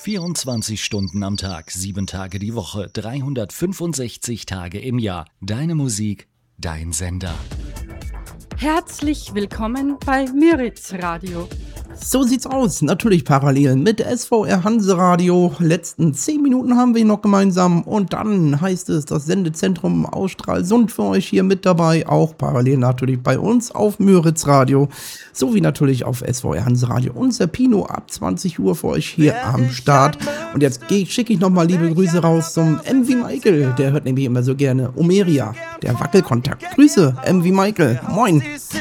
24 Stunden am Tag, 7 Tage die Woche, 365 Tage im Jahr. Deine Musik, dein Sender. Herzlich willkommen bei Müritz Radio. So sieht's aus, natürlich parallel mit SVR Hanseradio. Letzten 10 Minuten haben wir noch gemeinsam und dann heißt es, das Sendezentrum aus Stralsund für euch hier mit dabei, auch parallel natürlich bei uns auf Müritz Radio, sowie natürlich auf SVR Hanseradio. Unser Pino ab 20 Uhr für euch hier am Start. Und jetzt schicke ich nochmal liebe Grüße raus zum MV Michael, der hört nämlich immer so gerne Omeria, der Wackelkontakt. Grüße, MV Michael, moin.